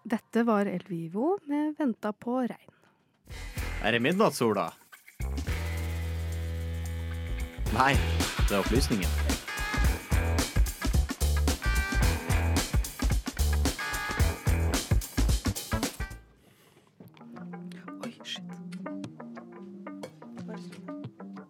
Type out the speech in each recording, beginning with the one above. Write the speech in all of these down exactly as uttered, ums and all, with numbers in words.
Dette var El Vivo med Venta på regn. Er det midnattssola? Nei, det er opplysningen. Oi, shit. Bare skru det.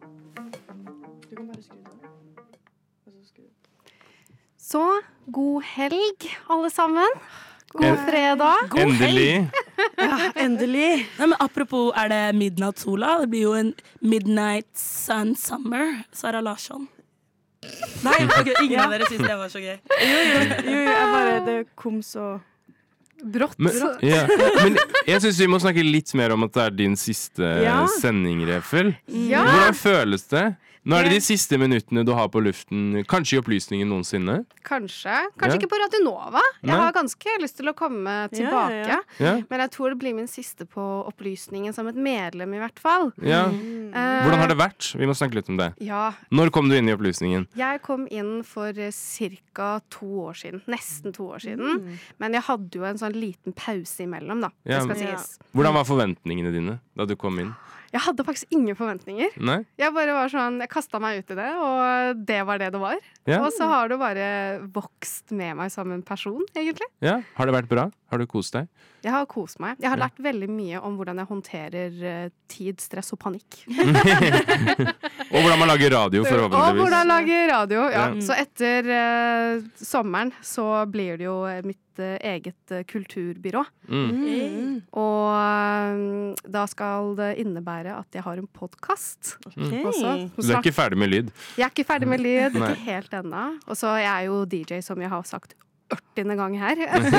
Du kan bare skru det. Og så skru det. Så, god helg, alle sammen. God fredag. God Endelig. Ja, endelig. Nei, men apropos, er det midnattssola? Det blir jo en Midnight Sun Summer. Sara Larsson. Nei, okay, ingen av dere synes det var så gøy. Jo, jo, jo, jeg bare, det kom så... Brått. Men, ja. Men jeg synes vi må snakke litt mer om at det er din siste Ja. sending, Refel. Ja. Hvordan føles det? Nå er det de siste minuttene du har på luften, kanskje i opplysningen noensinne? Kanskje. Kanskje Ja. ikke på Radio Nova. Jeg Nei. har ganske lyst til å komme tilbake. Ja, ja, Ja. Men jeg tror det blir min siste på opplysningen som et medlem i hvert fall. Ja. Eh, Hvordan har det vært? Vi må snakke litt om det. Ja, Når kom du inn i opplysningen? jeg kom inn for ca. to år siden. Nesten to år siden. Men jeg hadde jo en sånn liten pause imellom, da. Ja, Det skal men- sies. Hvordan var forventningene dine da du kom inn? Jeg hadde faktisk ingen forventninger. Nei? Jeg bare var sånn, jeg kastet meg ut i det, og det var det det var. Ja. Og så har det bare vokst med meg som en person, egentlig. Ja. Har det vært bra? Har du kost deg? Jeg har kost meg. Jeg har Ja. lært veldig mye om hvordan jeg håndterer eh, tid, stress og panikk. Og hvordan man lager radio, Og forhåpentligvis. hvordan lage radio. Ja. Ja. Så etter eh, sommeren så blir det jo mitt eh, eget eh, kulturbyrå. Mm. Og eh, da skal det innebære at jeg har en podcast Okay. også. Du er ikke ferdig med lyd? Jeg er ikke ferdig med lyd, Nei. ikke helt ennå. Og så jeg er jo D J, som jeg har sagt ørtiende gang her.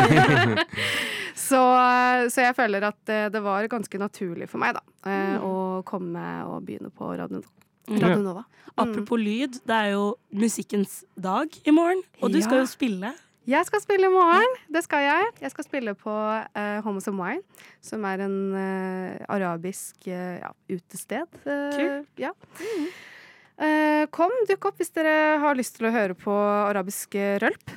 så, så jeg føler at det, det var ganske naturlig for meg da, eh, å komme og begynne på Radio, Radio Nova. Apropos lyd, det er jo musikkens dag i morgen, og du Ja. skal jo spille. Jeg skal spille i morgen. Det skal jeg. Jeg skal spille på uh, Homes and Wine, som er en eh, arabisk eh, ja, utested. Eh, Kult. Ja. Eh, kom, dukk opp hvis dere har lyst til å høre på arabisk eh, rølp.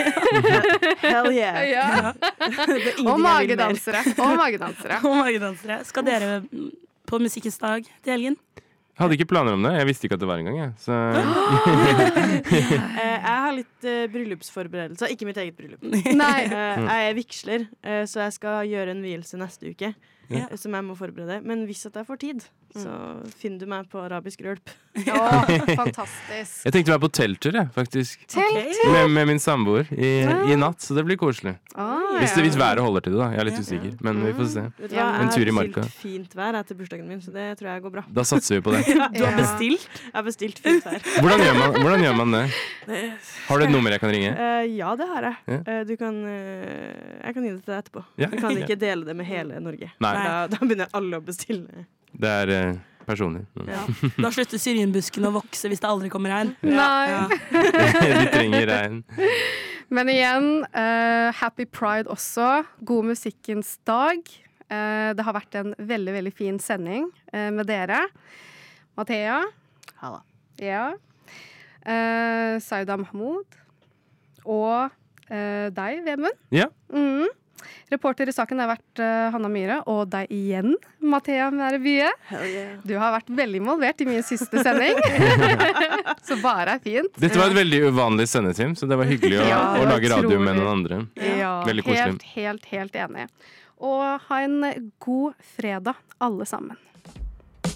Hell yeah. Ja. Det er ingenting Og jeg vil mer. magedansere. Og magedansere. Og magedansere. Skal dere på musikkens dag til helgen? Jeg hadde ikke planer om det. Jeg visste ikke at det var engang. Jeg. Så Eh, jeg har litt eh, bryllupsforberedelser. Ikke mitt eget bryllup. Nei. Eh, jeg er vigsler, eh, så jeg skal gjøre en vielse neste uke. Ja. eh, Som jeg må forberede. Men hvis at jeg får tid, så finner du meg på arabisk rølp. Å, fantastisk. jeg tenkte å være på telttur, jeg, faktisk. Telt. Med, med min samboer i, i natt, så det blir koselig. Ah, Hvis, ja. hvis været holder til det, da. Jeg er litt usikker, men vi får se. Vet du Ja, hva, en tur i Jeg har marka. bestilt fint vær etter bursdagen min, så det tror jeg går bra. Da satser vi på det. Du har Ja. bestilt? Jeg har bestilt fint vær. Hvordan gjør man, hvordan gjør man det? Har du et nummer jeg kan ringe? Eh, ja, det har jeg. Ja. Eh, du kan eh, Jeg kan gi det til deg etterpå. Ja. Jeg kan ikke dele det med hele Norge. Nei. Da, da begynner alle å bestille. Det er eh, personlig. Ja. Da slutter syrinbusken å vokse hvis det aldri kommer regn. Nei. Ja. De trenger regn. Men igjen, eh, happy pride også. God musikkens dag. Eh, det har vært en veldig, veldig fin sending eh, med dere. Mathea. Halla. Ja. Eh, Sauda Mahmoud. Og eh, deg, Vemund. Ja. Mhm. Reporter i saken har vært eh, Hanna Myhre, og deg igjen, Mathea Mære Bye. Hell yeah. Du har vært veldig involvert i min siste sending. Så bare er fint. Dette var et veldig uvanlig sendeteam, så det var hyggelig å, Ja, å lage radio utrolig. med noen andre. Ja, Veldig koselig. helt, helt, helt enig. Og ha en god fredag, alle sammen.